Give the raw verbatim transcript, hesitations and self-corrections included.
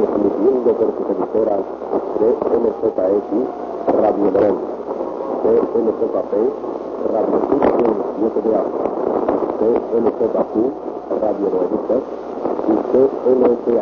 transmitiendo por sus emisoras C L J X, Radio Morón, C L J P, Radio Sur siete de A, C L J Q, Radio Nuevitas y C L T A.